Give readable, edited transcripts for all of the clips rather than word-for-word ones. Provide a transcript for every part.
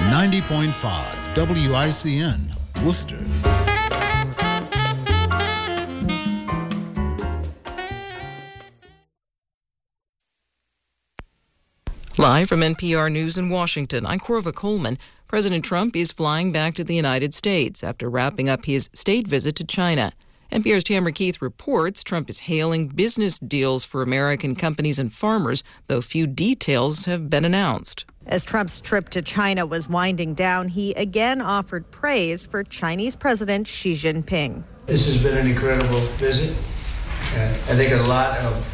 90.5 WICN, Worcester. Live from NPR News in Washington, I'm Corva Coleman. President Trump is flying back to the United States after wrapping up his state visit to China. NPR's Tamara Keith reports Trump is hailing business deals for American companies and farmers, though few details have been announced. As Trump's trip to China was winding down, he again offered praise for Chinese President Xi Jinping. This has been an incredible visit. I think a lot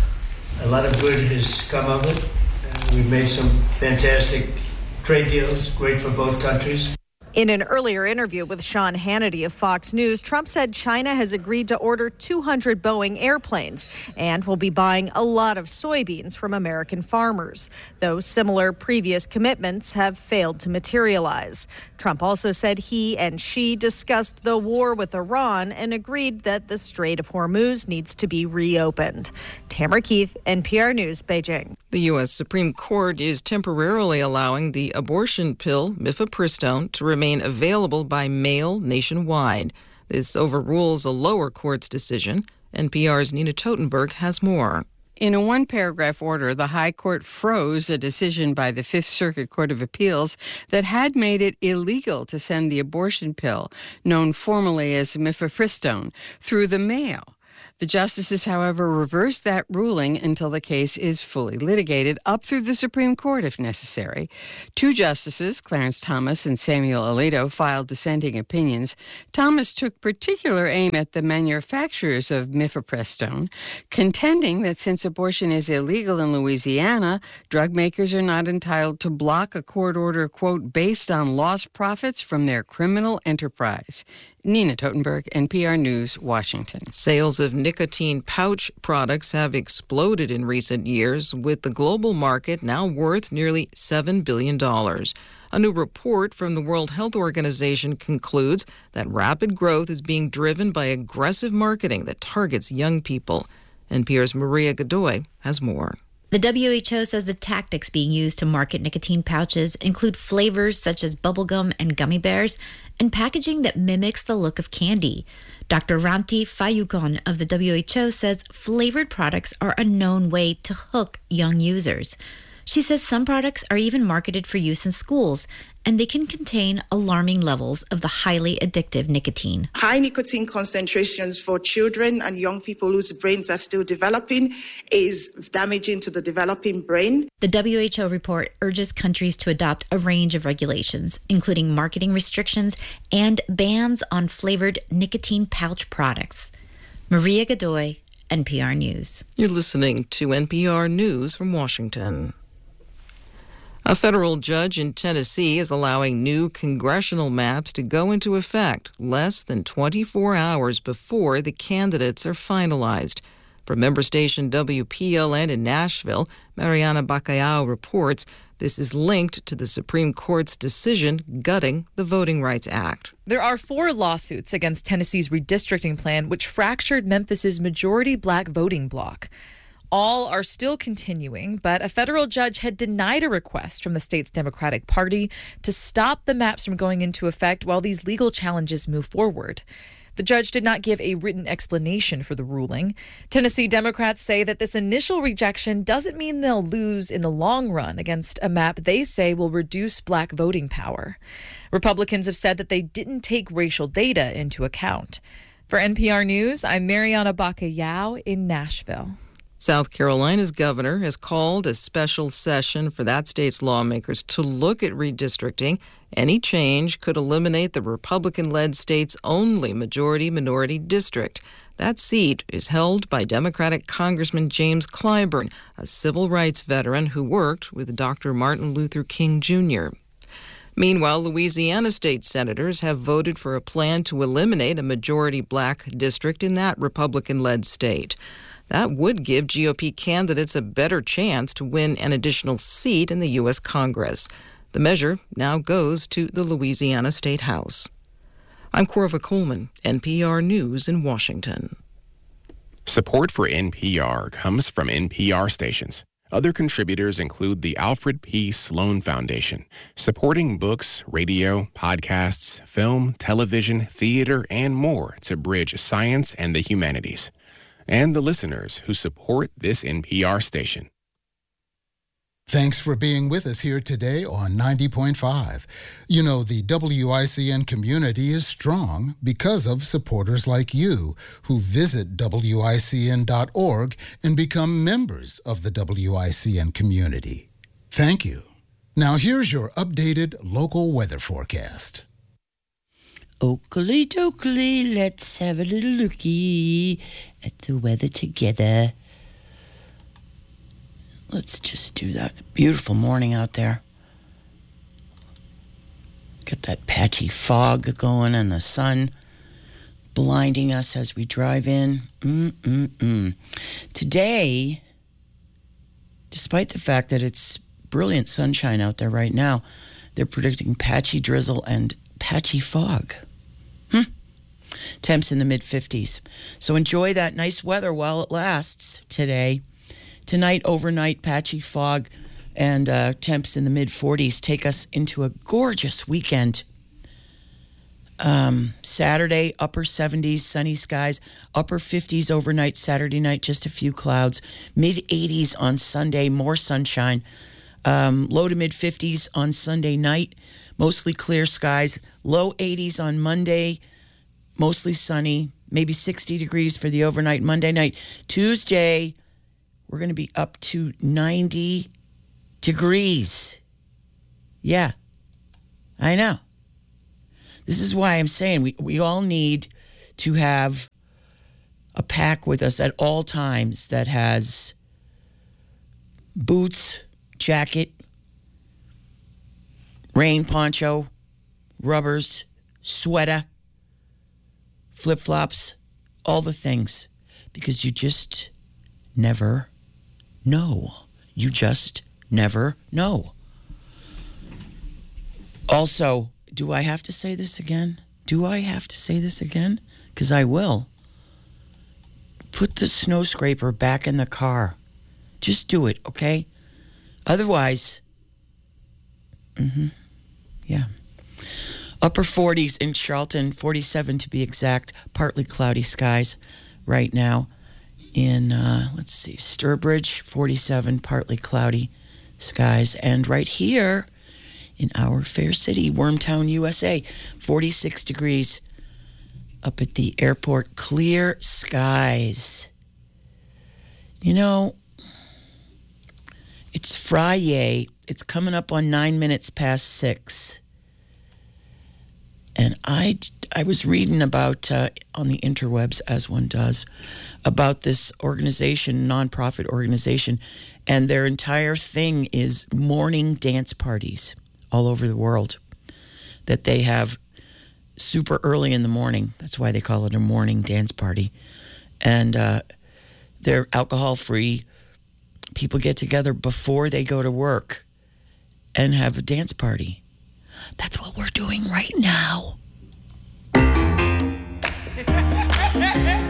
of good has come of it. We've made some fantastic trade deals, great for both countries. In an earlier interview with Sean Hannity of Fox News, Trump said China has agreed to order 200 Boeing airplanes and will be buying a lot of soybeans from American farmers, though similar previous commitments have failed to materialize. Trump also said he and Xi discussed the war with Iran and agreed that the Strait of Hormuz needs to be reopened. Tamara Keith, NPR News, Beijing. The U.S. Supreme Court is temporarily allowing the abortion pill mifepristone to remain available by mail nationwide. This overrules a lower court's decision. NPR's Nina Totenberg has more. In a one-paragraph order, the High Court froze a decision by the Fifth Circuit Court of Appeals that had made it illegal to send the abortion pill, known formally as mifepristone, through the mail. The justices, however, reversed that ruling until the case is fully litigated, up through the Supreme Court if necessary. Two justices, Clarence Thomas and Samuel Alito, filed dissenting opinions. Thomas took particular aim at the manufacturers of mifepristone, contending that since abortion is illegal in Louisiana, drug makers are not entitled to block a court order, quote, based on lost profits from their criminal enterprise. Nina Totenberg, NPR News, Washington. Sales of nicotine pouch products have exploded in recent years, with the global market now worth nearly $7 billion. A new report from the World Health Organization concludes that rapid growth is being driven by aggressive marketing that targets young people. NPR's Maria Godoy has more. The WHO says the tactics being used to market nicotine pouches include flavors such as bubblegum and gummy bears and packaging that mimics the look of candy. Dr. Ranti Fayugon of the WHO says flavored products are a known way to hook young users. She says some products are even marketed for use in schools, and they can contain alarming levels of the highly addictive nicotine. High nicotine concentrations for children and young people whose brains are still developing is damaging to the developing brain. The WHO report urges countries to adopt a range of regulations, including marketing restrictions and bans on flavored nicotine pouch products. Maria Godoy, NPR News. You're listening to NPR News from Washington. A federal judge in Tennessee is allowing new congressional maps to go into effect less than 24 hours before the candidates are finalized. From member station WPLN in Nashville, Mariana Bacallao reports this is linked to the Supreme Court's decision gutting the Voting Rights Act. There are 4 lawsuits against Tennessee's redistricting plan, which fractured Memphis's majority black voting bloc. All are still continuing, but a federal judge had denied a request from the state's Democratic Party to stop the maps from going into effect while these legal challenges move forward. The judge did not give a written explanation for the ruling. Tennessee Democrats say that this initial rejection doesn't mean they'll lose in the long run against a map they say will reduce black voting power. Republicans have said that they didn't take racial data into account. For NPR News, I'm Mariana Bacallao in Nashville. South Carolina's governor has called a special session for that state's lawmakers to look at redistricting. Any change could eliminate the Republican-led state's only majority-minority district. That seat is held by Democratic Congressman James Clyburn, a civil rights veteran who worked with Dr. Martin Luther King Jr. Meanwhile, Louisiana state senators have voted for a plan to eliminate a majority black district in that Republican-led state. That would give GOP candidates a better chance to win an additional seat in the U.S. Congress. The measure now goes to the Louisiana State House. I'm Corva Coleman, NPR News in Washington. Support for NPR comes from NPR stations. Other contributors include the Alfred P. Sloan Foundation, supporting books, radio, podcasts, film, television, theater, and more to bridge science and the humanities. And the listeners who support this NPR station. Thanks for being with us here today on 90.5. You know, the WICN community is strong because of supporters like you who visit WICN.org and become members of the WICN community. Thank you. Now here's your updated local weather forecast. Oakley dokley, let's have a little looky at the weather together. Let's just do that. Beautiful morning out there. Got that patchy fog going and the sun blinding us as we drive in. Today, despite the fact that it's brilliant sunshine out there right now, they're predicting patchy drizzle and patchy fog. Temps in the mid-50s. So enjoy that nice weather while it lasts today. Tonight, overnight, patchy fog and temps in the mid-40s take us into a gorgeous weekend. Saturday, upper 70s, sunny skies, upper 50s overnight, Saturday night, just a few clouds, mid-80s on Sunday, more sunshine, low to mid-50s on Sunday night, mostly clear skies, low 80s on Monday, mostly sunny, maybe 60 degrees for the overnight Monday night. Tuesday, we're going to be up to 90 degrees. Yeah, I know. This is why I'm saying we all need to have a pack with us at all times that has boots, jacket, rain poncho, rubbers, sweater, flip-flops, all the things. Because you just never know. You just never know. Also, do I have to say this again? Do I have to say this again? Because I will. Put the snow scraper back in the car. Just do it, okay? Otherwise, yeah. Upper 40s in Charlton, 47 to be exact. Partly cloudy skies right now. In, let's see, Sturbridge, 47, partly cloudy skies. And right here in our fair city, Wormtown, USA, 46 degrees. Up at the airport, clear skies. You know, it's Friday. It's coming up on 9 minutes past 6. And I was reading about, on the interwebs, as one does, about this organization, nonprofit organization, and their entire thing is morning dance parties all over the world that they have super early in the morning. That's why they call it a morning dance party. And they're alcohol-free. People get together before they go to work and have a dance party. That's what we're doing right now.